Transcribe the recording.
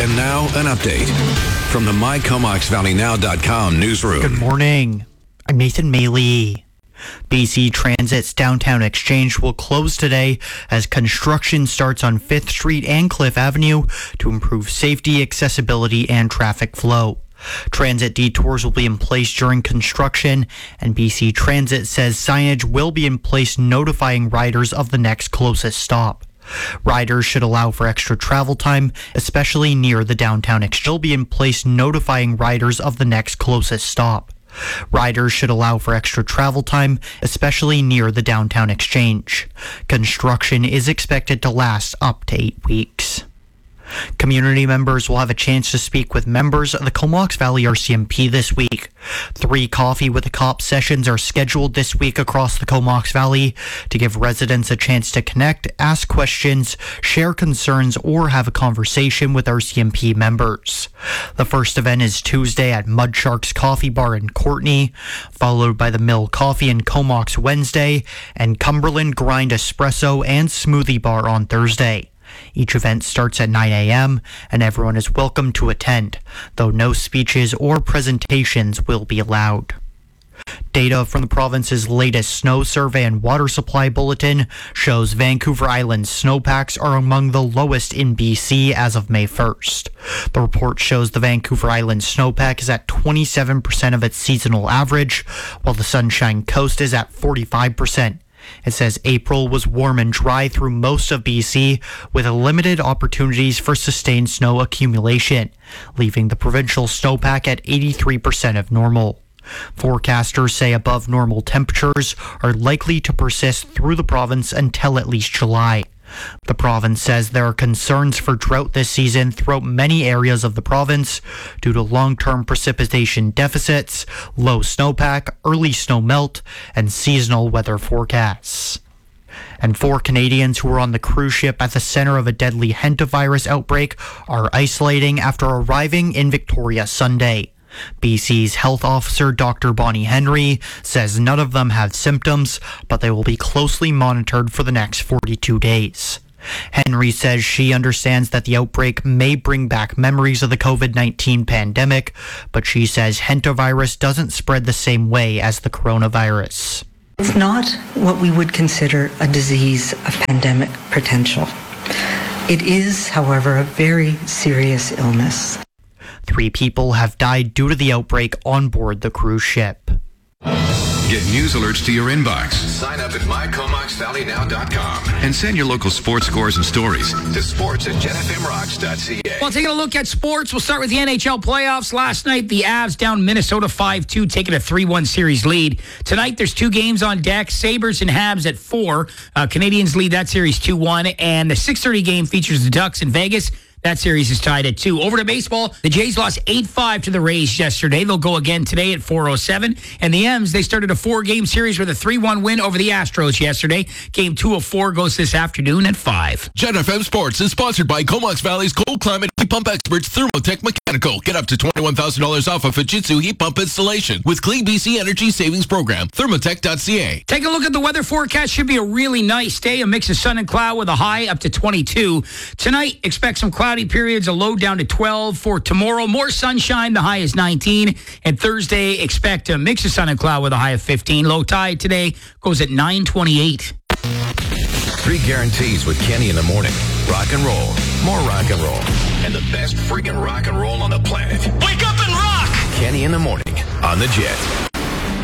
And now, an update from the MyComoxValleyNow.com newsroom. Good morning. I'm Nathan Maley. BC Transit's downtown exchange will close today as construction starts on 5th Street and Cliff Avenue to improve safety, accessibility, and traffic flow. Transit detours will be in place during construction, and BC Transit says signage will be in place notifying riders of the next closest stop. Riders should allow for extra travel time, especially near the downtown exchange. Will be in place notifying riders of the next closest stop. Riders should allow for extra travel time, especially near the downtown exchange. Construction is expected to last up to 8 weeks. Community members will have a chance to speak with members of the Comox Valley RCMP this week. 3 Coffee with the Cop sessions are scheduled this week across the Comox Valley to give residents a chance to connect, ask questions, share concerns, or have a conversation with RCMP members. The first event is Tuesday at Mud Sharks Coffee Bar in Courtenay, followed by the Mill Coffee in Comox Wednesday, and Cumberland Grind Espresso and Smoothie Bar on Thursday. Each event starts at 9 a.m. and everyone is welcome to attend, though no speeches or presentations will be allowed. Data from the province's latest snow survey and water supply bulletin shows Vancouver Island snowpacks are among the lowest in BC as of May 1st. The report shows the Vancouver Island snowpack is at 27% of its seasonal average, while the Sunshine Coast is at 45%. It says April was warm and dry through most of BC, with limited opportunities for sustained snow accumulation, leaving the provincial snowpack at 83% of normal. Forecasters say above normal temperatures are likely to persist through the province until at least July. The province says there are concerns for drought this season throughout many areas of the province due to long-term precipitation deficits, low snowpack, early snow melt, and seasonal weather forecasts. And 4 Canadians who were on the cruise ship at the center of a deadly hantavirus outbreak are isolating after arriving in Victoria Sunday. BC's health officer, Dr. Bonnie Henry, says none of them have symptoms, but they will be closely monitored for the next 42 days. Henry says she understands that the outbreak may bring back memories of the COVID-19 pandemic, but she says hantavirus doesn't spread the same way as the coronavirus. It's not what we would consider a disease of pandemic potential. It is, however, a very serious illness. 3 people have died due to the outbreak on board the cruise ship. Get news alerts to your inbox. Sign up at MyComoxValleyNow.com and send your local sports scores and stories to sports@jetfmrocks.ca. Well, taking a look at sports, we'll start with the NHL playoffs. Last night, the Avs down Minnesota 5-2, taking a 3-1 series lead. Tonight, there's 2 games on deck. Sabres and Habs at 4. Canadians lead that series 2-1. And the 6:30 game features the Ducks in Vegas. That series is tied at 2. Over to baseball, the Jays lost 8-5 to the Rays yesterday. They'll go again today at 4:07. And the M's, they started a 4-game series with a 3-1 win over the Astros yesterday. Game 2 of 4 goes this afternoon at 5. Jet FM Sports is sponsored by Comox Valley's cold climate heat pump experts, Thermotech Mechanical. Get up to $21,000 off a Fujitsu heat pump installation with Clean BC Energy Savings Program. Thermotech.ca. Take a look at the weather forecast. Should be a really nice day. A mix of sun and cloud with a high up to 22. Tonight, expect some cloudy periods, a low down to 12. For tomorrow, more sunshine, the high is 19. And Thursday, expect a mix of sun and cloud with a high of 15. Low tide today goes at 9:28. 3 guarantees with Kenny in the morning. Rock and roll, more rock and roll, and the best freaking rock and roll on the planet. Wake up and rock! Kenny in the morning on the Jet.